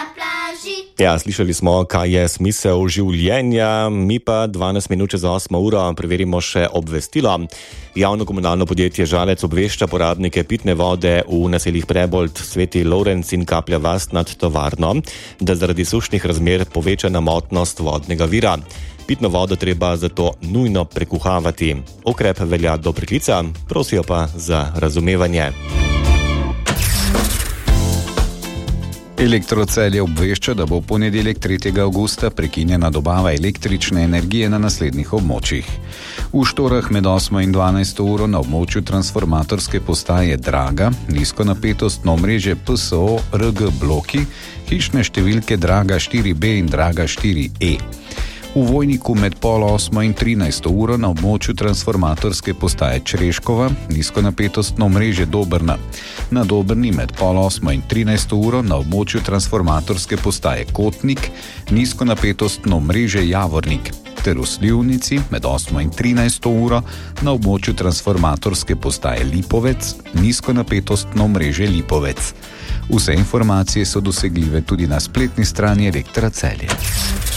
Ja, slišali smo, kaj je smisel življenja, mi pa 12 minut čez 8 uro preverimo še obvestilo. Javno komunalno podjetje Žalec obvešča porabnike pitne vode v naseljih Prebold, Sveti Lorenc in Kaplja vas nad tovarno, da zaradi sušnih razmer povečana motnost vodnega vira. Pitno vodo treba zato nujno prekuhavati. Ukrep velja do preklica, prosijo pa za razumevanje. Elektro Celje obvešča, da bo v ponedeljek 3. avgusta prekinjena dobava električne energije na naslednjih območjih. V štorah med 8 in 12 uro na območju transformatorske postaje Draga, nizkonapetostno omrežje PSO RG bloki, hišne številke Draga 4B in Draga 4E. V Vojniku med 7:30 in 13 uro na območju transformatorske postaje Čreškova, nizkonapetostno omrežje Dobrna. Na Dobrni med 7:30 in 13 uro na območju transformatorske postaje Kotnik, nizkonapetostno omrežje Javornik. Ter v Slivnici med 8 in 13 uro na območju transformatorske postaje Lipovec, nizkonapetostno omrežje Lipovec. Vse informacije so dosegljive tudi na spletni strani Elektra Celje.